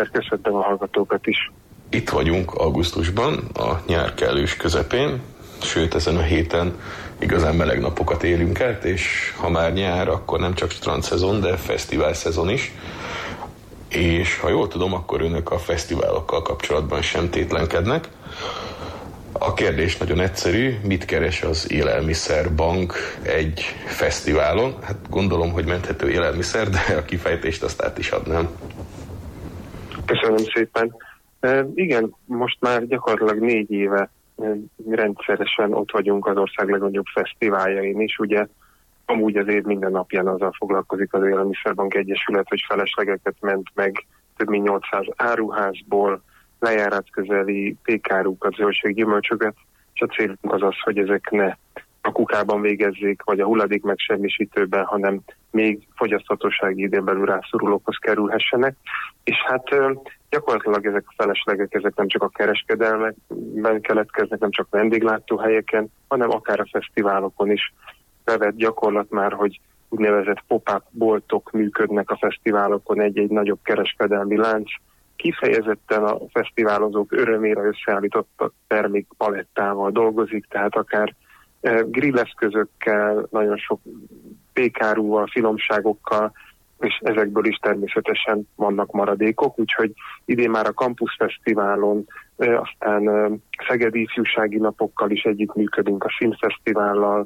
egyszer köszöntöm a hallgatókat is. Itt vagyunk augusztusban, a nyár kellős közepén, sőt ezen a héten igazán meleg napokat élünk át, és ha már nyár, akkor nem csak strandszezon, de fesztivál szezon is. És ha jól tudom, akkor önök a fesztiválokkal kapcsolatban sem tétlenkednek. A kérdés nagyon egyszerű, mit keres az Élelmiszerbank egy fesztiválon? Hát gondolom, hogy menthető élelmiszer, de a kifejtést azt át is adnám. Köszönöm szépen. Igen, most már gyakorlatilag 4 éve rendszeresen ott vagyunk az ország legnagyobb fesztiváljain is. Ugye amúgy az év minden napján azzal foglalkozik az Élelmiszerbank Egyesület, hogy feleslegeket ment meg több mint 800 áruházból, lejáratsközeli pékárukat, zöldséggyümölcsöket, és a célunk az az, hogy ezek ne a kukában végezzék, vagy a hulladék megsemmisítőben, hanem még fogyaszthatósági időn belül rászorulókhoz kerülhessenek. És hát gyakorlatilag ezek a feleslegek, ezek nem csak a kereskedelmekben keletkeznek, nem csak vendéglátóhelyeken, hanem akár a fesztiválokon is bevett gyakorlat már, hogy úgynevezett pop-up boltok működnek a fesztiválokon, egy-egy nagyobb kereskedelmi lánc, kifejezetten a fesztiválozók örömére összeállított termékpalettával dolgozik, tehát akár grilleszközökkel, nagyon sok pékárúval, finomságokkal, és ezekből is természetesen vannak maradékok, úgyhogy idén már a Campus Fesztiválon, aztán Szegedi Ifjúsági Napokkal is együttműködünk, a Színfesztivállal,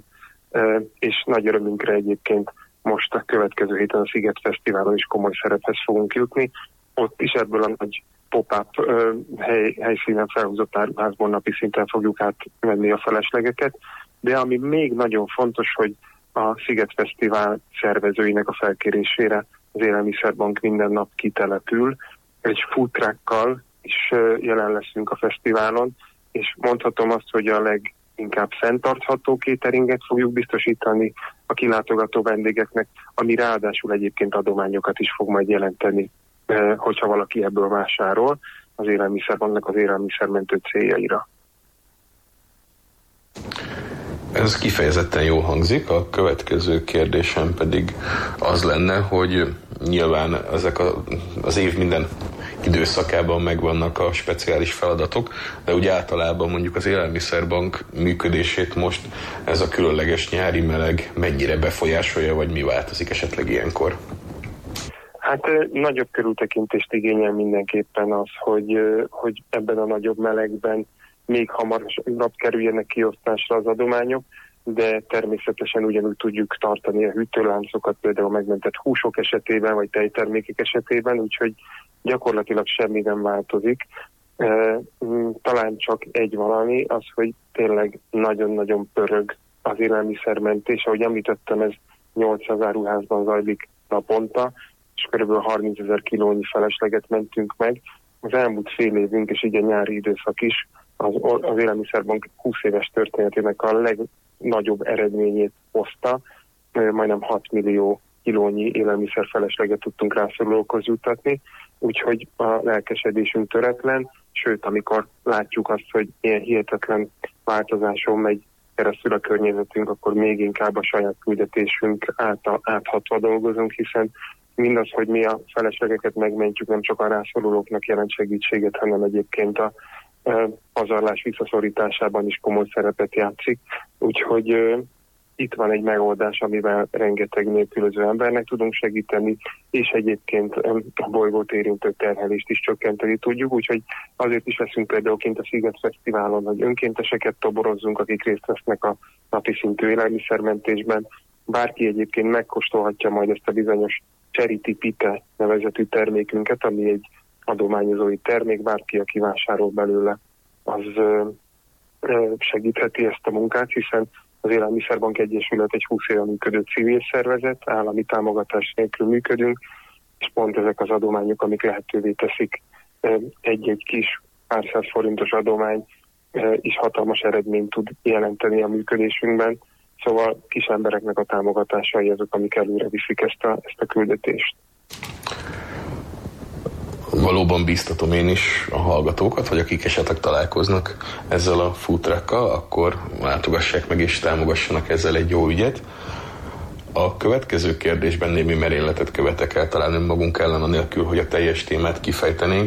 és nagy örömünkre egyébként most a következő héten a Sziget Fesztiválon is komoly szerephez fogunk jutni. Ott is ebből a nagy pop-up helyszínen felhúzott áruházból napi szinten fogjuk átvenni a feleslegeket, de ami még nagyon fontos, hogy a Sziget Fesztivál szervezőinek a felkérésére az Élelmiszerbank minden nap kitelepül, egy food truckkal is jelen leszünk a fesztiválon, és mondhatom azt, hogy a leginkább fenntartható cateringet fogjuk biztosítani a kilátogató vendégeknek, ami ráadásul egyébként adományokat is fog majd jelenteni, hogyha valaki ebből vásárol az Élelmiszerbanknak az élelmiszermentő céljaira. Ez kifejezetten jól hangzik, a következő kérdésem pedig az lenne, hogy nyilván ezek az év minden időszakában megvannak a speciális feladatok, de úgy általában mondjuk az Élelmiszerbank működését most ez a különleges nyári meleg mennyire befolyásolja, vagy mi változik esetleg ilyenkor? Hát nagyobb körültekintést igényel mindenképpen az, hogy ebben a nagyobb melegben még hamarabb kerüljenek kiosztásra az adományok, de természetesen ugyanúgy tudjuk tartani a hűtőláncokat, például megmentett húsok esetében, vagy tejtermékek esetében, úgyhogy gyakorlatilag semmi nem változik. Talán csak egy valami, az, hogy tényleg nagyon-nagyon pörög az élelmiszermentés. Ahogy említettem, ez 800 áruházban zajlik naponta, és kb. 30 000 kilónyi felesleget mentünk meg. Az elmúlt fél évünk, és így a nyári időszak is, az Élelmiszerbank 20 éves történetének a legnagyobb eredményét hozta. Majdnem 6 millió kilónyi élelmiszerfelesleget tudtunk rászorulókhoz juttatni, úgyhogy a lelkesedésünk töretlen, sőt, amikor látjuk azt, hogy ilyen hihetetlen változáson megy keresztül a környezetünk, akkor még inkább a saját küldetésünk áthatva dolgozunk, hiszen mindaz, hogy mi a feleslegeket megmentjük, nem csak a rászorulóknak jelent segítséget, hanem egyébként a pazarlás visszaszorításában is komoly szerepet játszik. Úgyhogy itt van egy megoldás, amivel rengeteg nélkülöző embernek tudunk segíteni, és egyébként a bolygót érintő terhelést is csökkenteni tudjuk. Úgyhogy azért is veszünk például kint a Sziget Fesztiválon, hogy önkénteseket toborozzunk, akik részt vesznek a napi szintű élelmiszermentésben. Bárki egyébként megkóstolhatja majd ezt a bizonyos Charity Pite nevezetű termékünket, ami egy adományozói termék, bárki, aki vásárol belőle, az segítheti ezt a munkát, hiszen az Élelmiszerbank Egyesület egy 20 éve működő civil szervezet, állami támogatás nélkül működünk, és pont ezek az adományok, amik lehetővé teszik egy-egy kis pár száz forintos adomány is hatalmas eredményt tud jelenteni a működésünkben. Szóval kis embereknek a támogatásai azok, amik előre viszik ezt a küldetést. Valóban bíztatom én is a hallgatókat, hogy akik esetleg találkoznak ezzel a food truckkal, akkor látogassák meg és támogassanak ezzel egy jó ügyet. A következő kérdésben némi merényletet követek el, talán önmagunk ellen, anélkül, hogy a teljes témát kifejtenénk.